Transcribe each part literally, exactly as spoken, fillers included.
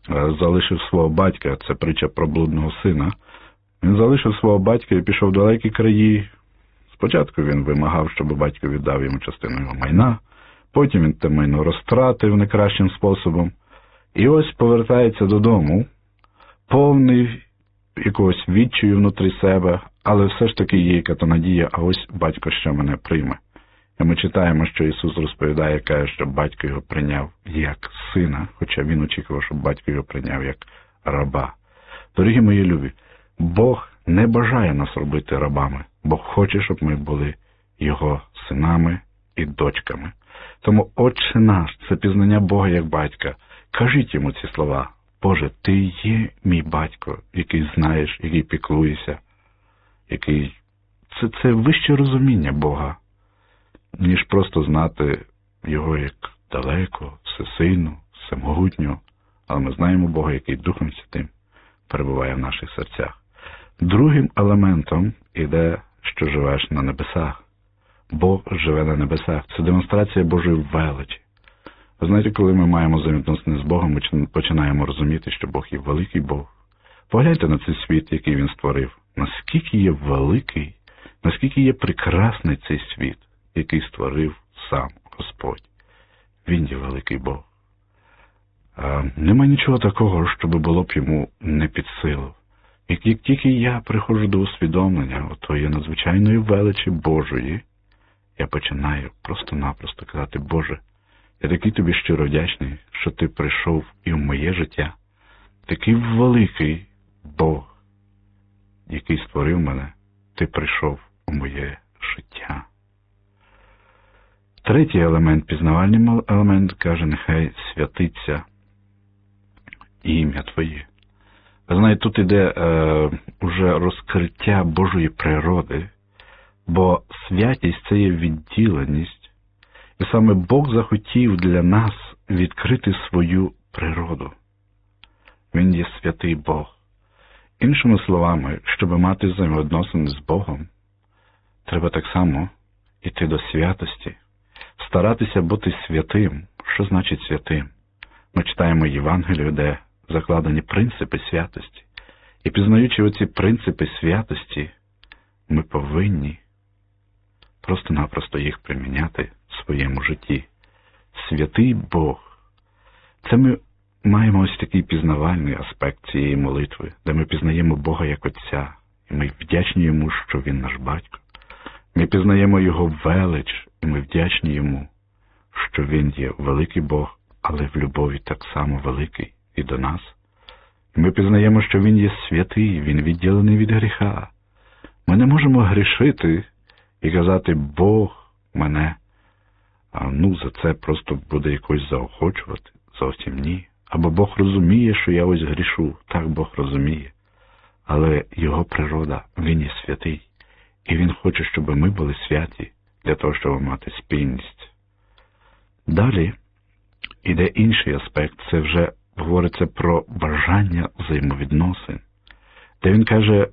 залишив свого батька, це притча про блудного сина. Він залишив свого батька і пішов в далекі краї. Спочатку він вимагав, щоб батько віддав йому частину його майна, потім він те майно розтратив не кращим способом. І ось повертається додому, повний якогось відчаю внутрі себе, але все ж таки є яка-то надія, а ось батько ще мене прийме. І ми читаємо, що Ісус розповідає, каже, що батько його прийняв як сина, хоча він очікував, щоб батько його прийняв як раба. Дорогі мої любі, Бог не бажає нас робити рабами. Бог хоче, щоб ми були Його синами і дочками. Тому Отче наш – це пізнання Бога як батька. Кажіть йому ці слова. Боже, Ти є мій батько, який знаєш, який піклуєшся, який... Це, це вище розуміння Бога, ніж просто знати Його як далеко, всесильно, всемогутнього. Але ми знаємо Бога, який Духом Святим перебуває в наших серцях. Другим елементом іде, що живеш на небесах. Бог живе на небесах. Це демонстрація Божої величі. Ви знаєте, коли ми маємо взаємодносини з Богом, ми починаємо розуміти, що Бог є великий Бог. Погляньте на цей світ, який Він створив. Наскільки є великий, наскільки є прекрасний цей світ, який створив сам Господь. Він є великий Бог. А, нема нічого такого, щоб було б йому не під силу. Як, як тільки я приходжу до усвідомлення отої надзвичайної величі Божої, я починаю просто-напросто казати: Боже, я такий тобі щиро вдячний, що ти прийшов і в моє життя. Такий великий Бог, який створив мене, ти прийшов у моє життя. Третій елемент, пізнавальний елемент, каже: нехай святиться ім'я Твоє. Ви знаєте, тут іде е, уже розкриття Божої природи, бо святість – це є відділеність. І саме Бог захотів для нас відкрити свою природу. Він є святий Бог. Іншими словами, щоб мати взаємовідносини з Богом, треба так само йти до святості, старатися бути святим. Що значить святим? Ми читаємо Євангелію, де закладені принципи святості. І пізнаючи оці принципи святості, ми повинні просто-напросто їх приміняти в своєму житті. Святий Бог. Це ми маємо ось такий пізнавальний аспект цієї молитви, де ми пізнаємо Бога як Отця, і ми вдячні Йому, що Він наш батько. Ми пізнаємо Його велич, і ми вдячні Йому, що Він є великий Бог, але в любові так само великий і до нас. І ми пізнаємо, що Він є святий, Він відділений від гріха. Ми не можемо грішити і казати: Бог мене, а ну за це просто буде якось заохочувати. Зовсім ні. Або Бог розуміє, що я ось грішу. Так, Бог розуміє. Але Його природа, Він є святий. І Він хоче, щоб ми були святі, для того, щоб мати спільність. Далі іде інший аспект. Це вже говориться про бажання взаємовідносин. Де Він каже: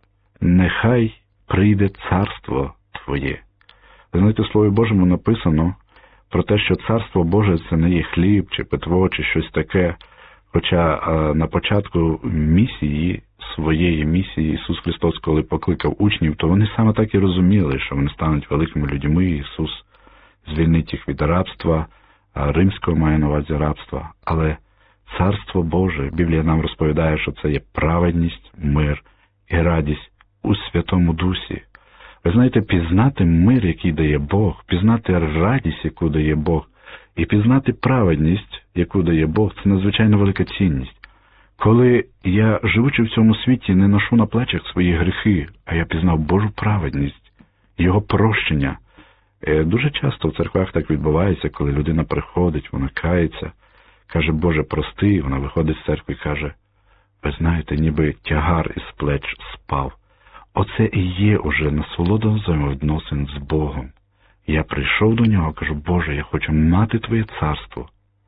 нехай прийде царство Твоє. Ви знаєте, в Слові Божому написано про те, що Царство Боже – це не є хліб, чи питво, чи щось таке. Хоча а, на початку місії, своєї місії, Ісус Христос, коли покликав учнів, то вони саме так і розуміли, що вони стануть великими людьми, Ісус звільнить їх від рабства, а римського має на увазі рабства. Але Царство Боже, Біблія нам розповідає, що це є праведність, мир і радість у Святому Дусі. Ви знаєте, пізнати мир, який дає Бог, пізнати радість, яку дає Бог, і пізнати праведність, яку дає Бог, це надзвичайно велика цінність. Коли я, живучи в цьому світі, не ношу на плечах свої гріхи, а я пізнав Божу праведність, Його прощення. Дуже часто в церквах так відбувається, коли людина приходить, вона кається, каже: Боже, прости, вона виходить з церкви і каже: ви знаєте, ніби тягар із плеч спав. Оце і є уже насолода взаємовідносин з Богом. Я прийшов до Нього, кажу: Боже, я хочу мати Твоє царство.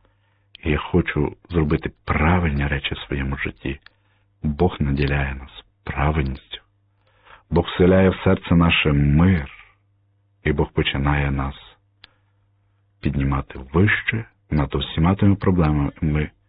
І я хочу зробити правильні речі в своєму житті. Бог наділяє нас праведністю. Бог вселяє в серце наше мир. І Бог починає нас піднімати вище над усіма тими проблемами,